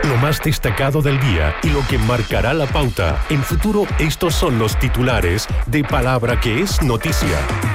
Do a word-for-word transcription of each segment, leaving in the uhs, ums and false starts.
Lo más destacado del día y lo que marcará la pauta. En Futuro, estos son los titulares de Palabra que es noticia.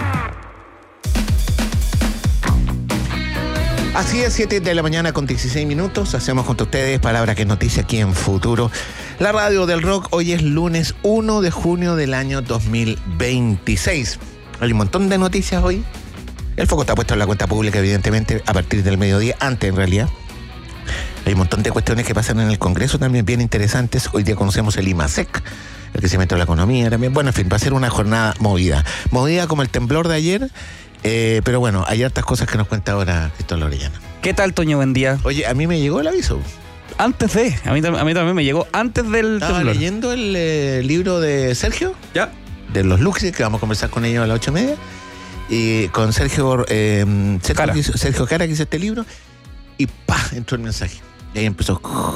Así es, siete de la mañana con dieciséis minutos. Hacemos junto a ustedes Palabra que es noticia aquí en Futuro, la radio del rock. Hoy es lunes uno de junio del año dos mil veintiséis. Hay un montón de noticias hoy. El foco está puesto en la cuenta pública, evidentemente, a partir del mediodía, antes en realidad. Hay un montón de cuestiones que pasan en el Congreso también bien interesantes. Hoy día conocemos el IMASEC, el crecimiento de la economía también. Bueno, en fin, va a ser una jornada movida. Movida como el temblor de ayer. Eh, pero bueno, hay hartas cosas que nos cuenta ahora Cristóbal Orellana. ¿Qué tal, Toño? Buen día. Oye, a mí me llegó el aviso. Antes de, a mí, a mí también me llegó antes del Estaba temblor. leyendo el eh, libro de Sergio, Ya. de los Luxis, que vamos a conversar con ellos a las ocho y media. Y con Sergio, eh, Sergio, Cara. Que hizo, Sergio Cara, que hizo este libro. Y ¡pa! Entró el mensaje. Y ahí empezó.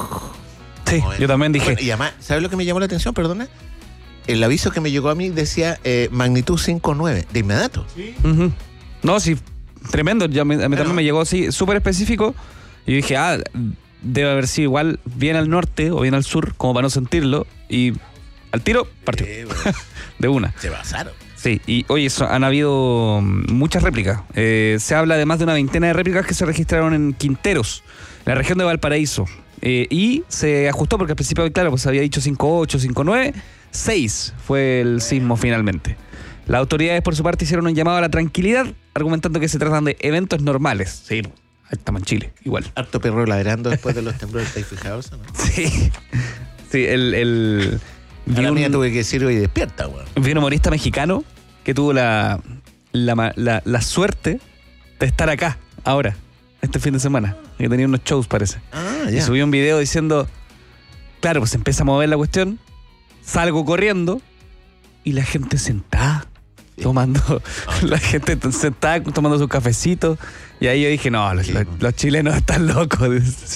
Sí, Bueno, yo también dije. bueno, y además, ¿sabes lo que me llamó la atención? Perdona. El aviso que me llegó a mí decía eh, magnitud cinco nueve, de inmediato. Uh-huh. No, sí, tremendo. Ya me, a mí Pero- también me llegó así, súper específico. Y yo dije, ah, debe haber sido igual bien al norte o bien al sur, como para no sentirlo. Y al tiro, partió. Eh, bueno, De una. se pasaron. Sí, y oye, eso, han habido muchas réplicas. Eh, se habla de más de una veintena de réplicas que se registraron en Quinteros, en la región de Valparaíso. Eh, y se ajustó porque al principio, claro, pues había dicho cinco ocho, cinco nueve, seis fue el sismo finalmente. Las autoridades, por su parte, hicieron un llamado a la tranquilidad, argumentando que se tratan de eventos normales. Sí, ahí estamos en Chile, igual. Harto perro ladrando después de los temblores, ¿estáis fijados? ¿No? Sí, sí, el... el A la vi mía un- tuve que decir hoy despierta, weón. Vi un humorista mexicano que tuvo la, la, la, la suerte de estar acá, ahora, este fin de semana. Que tenía unos shows, parece. Ah, Y ya. subió un video diciendo, claro, pues empieza a mover la cuestión, salgo corriendo y la gente sentada, tomando, la gente sentada tomando sus cafecitos. Y ahí yo dije, no, los, los- los chilenos están locos.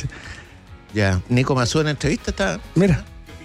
Ya. Nico Mazú en la entrevista está. Mira,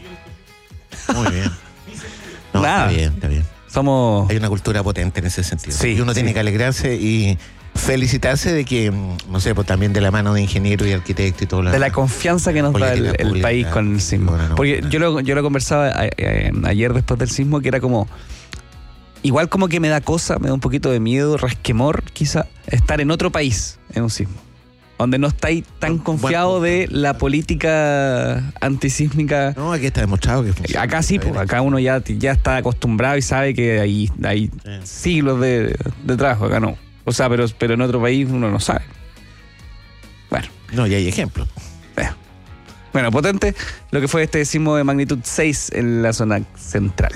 Muy bien. No, Nada. está bien, está bien. somos... Hay una cultura potente en ese sentido. Sí, y uno sí. tiene que alegrarse y felicitarse de que, mm, no sé, pues también de la mano de ingeniero y arquitecto y todo lo de la demás. confianza que nos da el, Política el pública, país con el sismo. bueno, no, Porque no. yo lo, yo lo conversaba a- a- ayer después del sismo, que era como, igual como que me da cosa, me da un poquito de miedo, resquemor, quizá, estar en otro país en un sismo, donde no estáis tan Buen confiado punto. de la política antisísmica. No, aquí está demostrado que funciona. Acá sí, pues, acá uno ya, ya está acostumbrado y sabe que hay, hay Sí. siglos de, de trabajo, acá no. O sea, pero, pero en otro país uno no sabe. Bueno. No, y hay ejemplos. Eh. Bueno, potente lo que fue este sismo de magnitud seis en la zona central.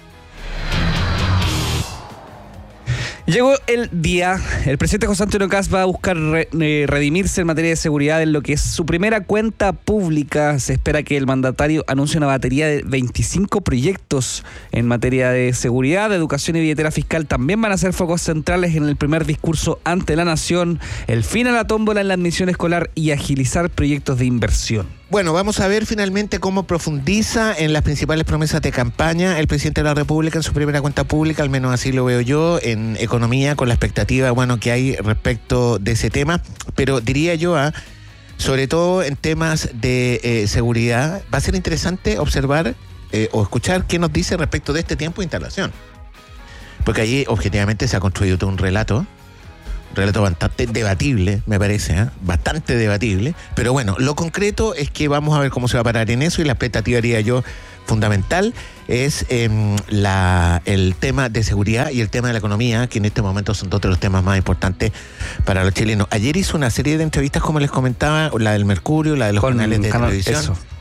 Llegó el día. El presidente José Antonio Kast va a buscar re- eh, redimirse en materia de seguridad en lo que es su primera cuenta pública. Se espera que el mandatario anuncie una batería de veinticinco proyectos en materia de seguridad, educación y billetera fiscal. También van a ser focos centrales en el primer discurso ante la nación, el fin a la tómbola en la admisión escolar y agilizar proyectos de inversión. Bueno, vamos a ver finalmente cómo profundiza en las principales promesas de campaña el presidente de la República en su primera cuenta pública, al menos así lo veo yo, en economía, con la expectativa, bueno, que hay respecto de ese tema. Pero diría yo, ah, sobre todo en temas de eh, seguridad, va a ser interesante observar eh, o escuchar qué nos dice respecto de este tiempo de instalación. Porque allí objetivamente se ha construido todo un relato. Un relato bastante debatible, me parece, ¿eh? Bastante debatible. Pero bueno, lo concreto es que vamos a ver cómo se va a parar en eso y la expectativa, diría yo, fundamental es eh, la, el tema de seguridad y el tema de la economía, que en este momento son dos de los temas más importantes para los chilenos. Ayer hizo una serie de entrevistas, como les comentaba, la del Mercurio, la de los Con canales de canal- televisión. eso.